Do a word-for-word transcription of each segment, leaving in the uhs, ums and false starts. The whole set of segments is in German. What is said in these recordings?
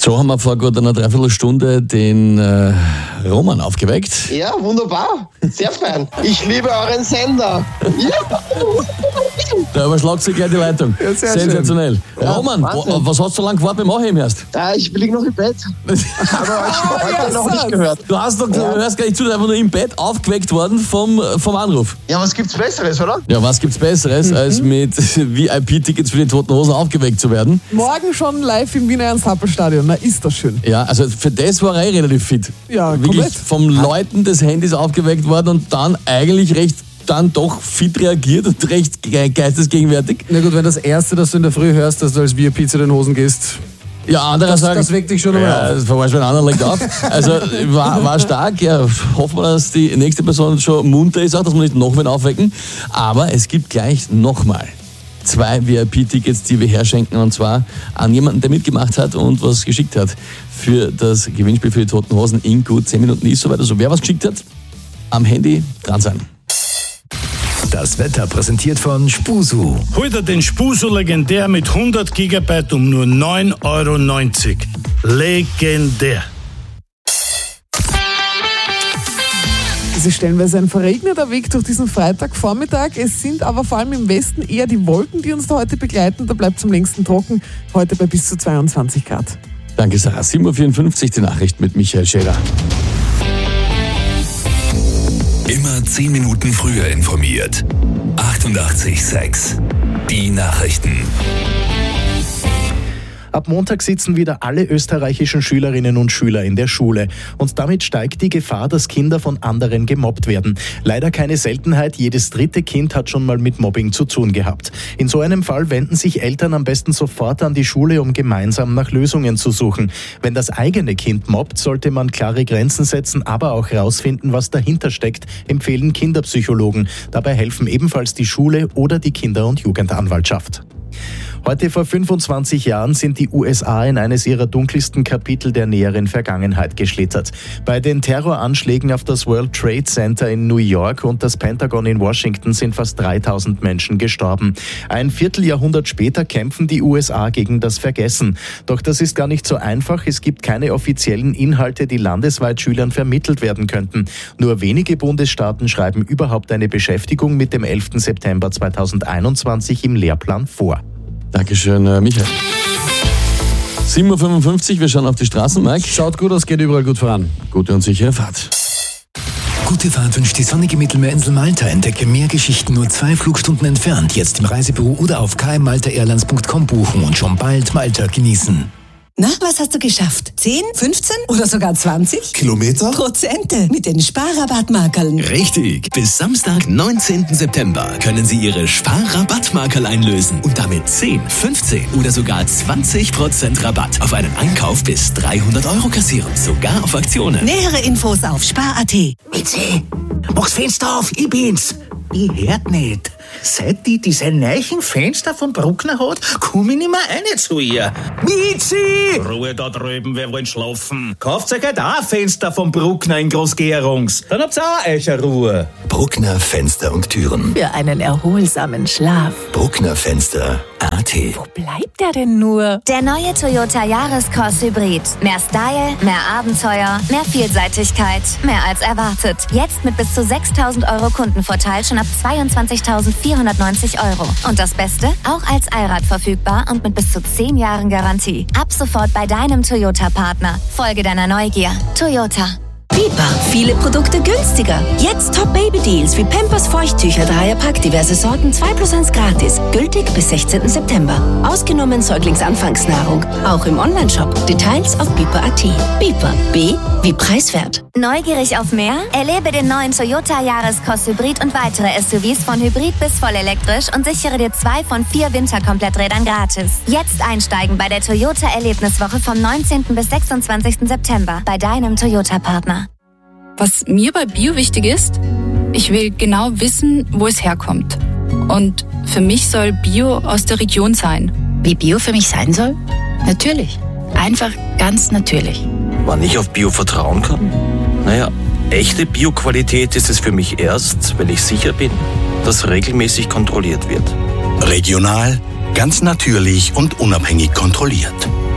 So haben wir vor gut einer Dreiviertelstunde den äh, Roman aufgeweckt. Ja, wunderbar. Sehr fein. Ich liebe euren Sender. Ja. Da überschlagt sich gleich die Leitung. Ja, sehr sensationell. Ja, Roman, Wahnsinn. wo, was hast du so lange gewartet mit dem Anheben erst? Ah, ich liege noch im Bett. Aber euch heute ja, noch so. nicht gehört. Du hast doch, Ja. du hörst gar nicht zu, du bist einfach nur im Bett aufgeweckt worden vom, vom Anruf. Ja, was gibt's Besseres, oder? Ja, was gibt's Besseres, Mhm. als mit V I P-Tickets für die Toten Hosen aufgeweckt zu werden? Morgen schon live im Wiener Ernst-Happel-Stadion. Na, ist das schön. Ja, also für das war er eh relativ fit. Ja, Wirklich komplett. vom Läuten des Handys aufgeweckt worden und dann eigentlich recht dann doch fit reagiert und recht ge- geistesgegenwärtig. Na gut, wenn das Erste, das du in der Früh hörst, dass du als V I P zu den Hosen gehst, Ja, andere das, sagen, das weckt dich schon einmal ja, auf. das verweist bei den anderen legt auf. Also war, war stark. Ja, hoffen wir, dass die nächste Person schon munter ist, auch, dass wir nicht noch wen aufwecken. Aber es gibt gleich nochmal zwei V I P-Tickets, die wir herschenken, und zwar an jemanden, der mitgemacht hat und was geschickt hat für das Gewinnspiel für die Toten Hosen in gut zehn Minuten ist soweit. Also wer was geschickt hat, am Handy dran sein. Das Wetter präsentiert von Spusu. Heute den Spusu legendär mit hundert Gigabyte um nur neun Euro neunzig. Legendär. Es ist stellenweise ein verregneter Weg durch diesen Freitagvormittag. Es sind aber vor allem im Westen eher die Wolken, die uns da heute begleiten. Da bleibt es am längsten trocken, heute bei bis zu zweiundzwanzig Grad. Danke, Sarah. sieben Uhr vierundfünfzig, die Nachricht mit Michael Schäler. Immer zehn Minuten früher informiert. achtundachtzig Komma sechs. Die Nachrichten. Ab Montag sitzen wieder alle österreichischen Schülerinnen und Schüler in der Schule. Und damit steigt die Gefahr, dass Kinder von anderen gemobbt werden. Leider keine Seltenheit, jedes dritte Kind hat schon mal mit Mobbing zu tun gehabt. In so einem Fall wenden sich Eltern am besten sofort an die Schule, um gemeinsam nach Lösungen zu suchen. Wenn das eigene Kind mobbt, sollte man klare Grenzen setzen, aber auch herausfinden, was dahinter steckt, empfehlen Kinderpsychologen. Dabei helfen ebenfalls die Schule oder die Kinder- und Jugendanwaltschaft. Heute vor fünfundzwanzig Jahren sind die U S A in eines ihrer dunkelsten Kapitel der näheren Vergangenheit geschlittert. Bei den Terroranschlägen auf das World Trade Center in New York und das Pentagon in Washington sind fast dreitausend Menschen gestorben. Ein Vierteljahrhundert später kämpfen die U S A gegen das Vergessen. Doch das ist gar nicht so einfach. Es gibt keine offiziellen Inhalte, die landesweit Schülern vermittelt werden könnten. Nur wenige Bundesstaaten schreiben überhaupt eine Beschäftigung mit dem elften September zweitausendeinundzwanzig im Lehrplan vor. Dankeschön, äh, Michael. sieben Uhr fünfundfünfzig, wir schauen auf die Straßen, Mike. Schaut gut aus, geht überall gut voran. Gute und sichere Fahrt. Gute Fahrt wünscht die sonnige Mittelmeerinsel Malta. Entdecke mehr Geschichten nur zwei Flugstunden entfernt. Jetzt im Reisebüro oder auf k m malta airlines punkt com buchen und schon bald Malta genießen. Na, was hast du geschafft? zehn, fünfzehn oder sogar zwanzig? Kilometer? Prozente mit den Sparrabattmarkerln. Richtig. Bis Samstag, neunzehnten September können Sie Ihre Sparrabattmarkerl einlösen und damit zehn, fünfzehn oder sogar zwanzig Prozent Rabatt auf einen Einkauf bis dreihundert Euro kassieren. Sogar auf Aktionen. Nähere Infos auf spar punkt a t. Mizi, mach's Fenster auf, ich bin's. Ich hört nicht. Seit die diese neuen Fenster vom Bruckner hat, komm ich nicht mehr rein zu ihr. Mizi! Ruhe da drüben, wir wollen schlafen. Kauft euch halt auch ein Fenster vom Bruckner in Großgerungs. Dann habt's auch eure Ruhe. Bruckner Fenster und Türen. Für einen erholsamen Schlaf. Bruckner Fenster punkt a t. Wo bleibt er denn nur? Der neue Toyota Yaris-Cross Hybrid. Mehr Style, mehr Abenteuer, mehr Vielseitigkeit, mehr als erwartet. Jetzt mit bis zu sechstausend Euro Kundenvorteil schon ab zweiundzwanzigtausendvierhundertneunzig Euro. Und das Beste? Auch als Allrad verfügbar und mit bis zu zehn Jahren Garantie. Ab sofort bei deinem Toyota-Partner. Folge deiner Neugier. Toyota. Biber. Viele Produkte günstiger. Jetzt Top-Baby-Deals wie Pampers Feuchttücher, Dreierpack, diverse Sorten, zwei plus eins gratis. Gültig bis sechzehnten September. Ausgenommen Säuglingsanfangsnahrung. Auch im Onlineshop. Details auf biber punkt a t. Biber. B wie preiswert. Neugierig auf mehr? Erlebe den neuen Toyota Yaris-Cross Hybrid und weitere S U Vs von Hybrid bis vollelektrisch und sichere dir zwei von vier Winterkompletträdern gratis. Jetzt einsteigen bei der Toyota Erlebniswoche vom neunzehnten bis sechsundzwanzigsten September bei deinem Toyota-Partner. Was mir bei Bio wichtig ist, ich will genau wissen, wo es herkommt. Und für mich soll Bio aus der Region sein. Wie Bio für mich sein soll? Natürlich. Einfach ganz natürlich. Wann ich auf Bio vertrauen kann? Naja, echte Bio-Qualität ist es für mich erst, wenn ich sicher bin, dass regelmäßig kontrolliert wird. Regional, ganz natürlich und unabhängig kontrolliert.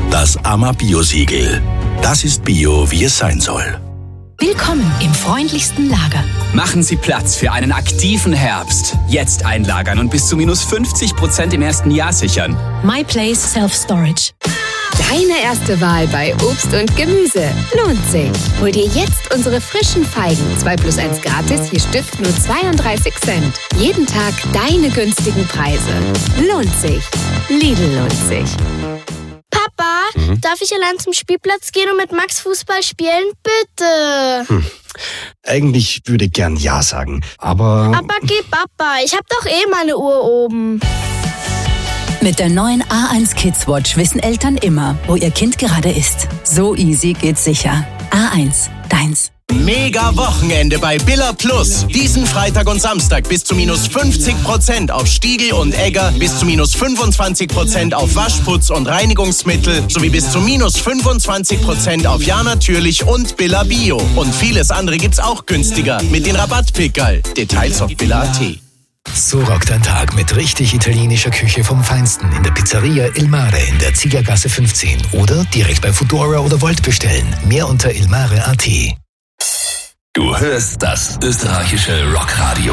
Das Ammer-Bio-Siegel. Das ist Bio, wie es sein soll. Willkommen im freundlichsten Lager. Machen Sie Platz für einen aktiven Herbst. Jetzt einlagern und bis zu minus fünfzig Prozent im ersten Jahr sichern. MyPlace Self-Storage. Deine erste Wahl bei Obst und Gemüse. Lohnt sich. Hol dir jetzt unsere frischen Feigen. zwei plus eins gratis, je Stück nur zweiunddreißig Cent. Jeden Tag deine günstigen Preise. Lohnt sich. Lidl lohnt sich. Papa, mhm. darf ich allein zum Spielplatz gehen und mit Max Fußball spielen? Bitte. Hm. Eigentlich würde ich gern Ja sagen, aber... Aber geh Papa, ich hab doch eh meine Uhr oben. Mit der neuen A eins Kids Watch wissen Eltern immer, wo ihr Kind gerade ist. So easy geht's sicher. A eins, deins. Mega Wochenende bei Billa Plus. Diesen Freitag und Samstag bis zu minus fünfzig Prozent auf Stiegl und Egger, bis zu minus fünfundzwanzig Prozent auf Waschputz und Reinigungsmittel sowie bis zu minus fünfundzwanzig Prozent auf Ja Natürlich und Billa Bio. Und vieles andere gibt's auch günstiger mit den Rabattpickerl. Details auf billa punkt at. So rockt ein Tag mit richtig italienischer Küche vom Feinsten in der Pizzeria Il Mare in der Ziegergasse fünfzehn oder direkt bei Foodora oder Volt bestellen. Mehr unter ilmare punkt at. Du hörst das österreichische Rockradio.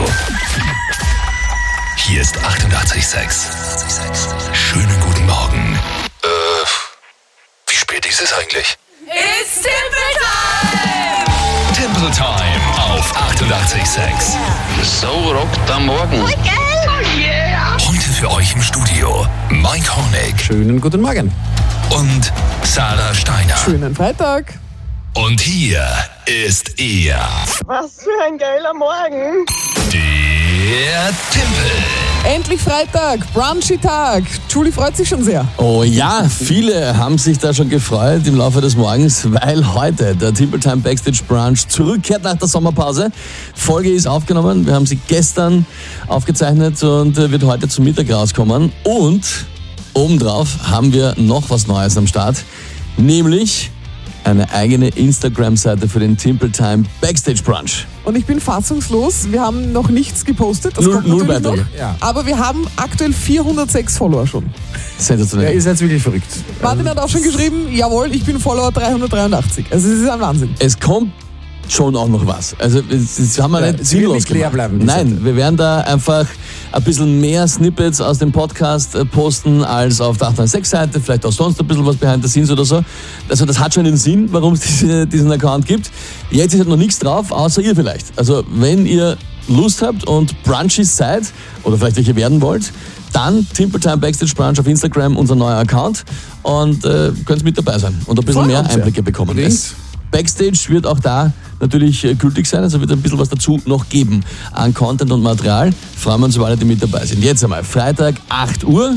Hier ist achtundachtzig Komma sechs. Schönen guten Morgen. Äh, wie spät ist es eigentlich? It's Timple Time! Timple Time auf achtundachtzig Komma sechs. So rockt am Morgen. Oh yeah! Heute für euch im Studio Mike Hornig. Schönen guten Morgen. Und Sarah Steiner. Schönen Freitag. Und hier ist er. Was für ein geiler Morgen. Der Timpel. Endlich Freitag, Brunchy-Tag. Julie freut sich schon sehr. Oh ja, viele haben sich da schon gefreut im Laufe des Morgens, weil heute der Timple Time Backstage Brunch zurückkehrt nach der Sommerpause. Folge ist aufgenommen, wir haben sie gestern aufgezeichnet und wird heute zum Mittag rauskommen. Und obendrauf haben wir noch was Neues am Start, nämlich eine eigene Instagram-Seite für den Timple Time Backstage Brunch. Und ich bin fassungslos, wir haben noch nichts gepostet, das null, kommt null natürlich noch. Ja. Aber wir haben aktuell vierhundertsechs Follower schon. Sensationell. Ja, ihr seid wirklich verrückt. Martin hat auch schon geschrieben, jawohl, ich bin Follower dreihundertdreiundachtzig. Also es ist ein Wahnsinn. Es kommt schon auch noch was. Also das haben wir Ja, nicht sie wird sinnlos nicht leer gemacht. bleiben, die Nein, Seite. wir werden da einfach ein bisschen mehr Snippets aus dem Podcast äh, posten als auf der achthundertsechs Seite, vielleicht auch sonst ein bisschen was behind the scenes oder so. Also das hat schon einen Sinn, warum es diese, diesen Account gibt. Jetzt ist halt noch nichts drauf, außer ihr vielleicht. Also wenn ihr Lust habt und Brunchies seid oder vielleicht welche werden wollt, dann Timple Time Backstage Brunch auf Instagram, unser neuer Account, und äh, könnt mit dabei sein und ein bisschen Freuen mehr uns, ja. Einblicke bekommen. Unbedingt. Es Backstage wird auch da natürlich äh, gültig sein, also wird ein bisschen was dazu noch geben an Content und Material. Freuen wir uns über alle, die mit dabei sind. Jetzt einmal, Freitag, acht Uhr.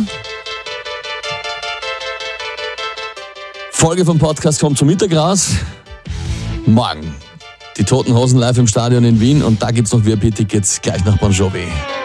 Folge vom Podcast kommt zum Mittag raus. Morgen die Toten Hosen live im Stadion in Wien und da gibt's noch V I P-Tickets gleich nach Bon Jovi.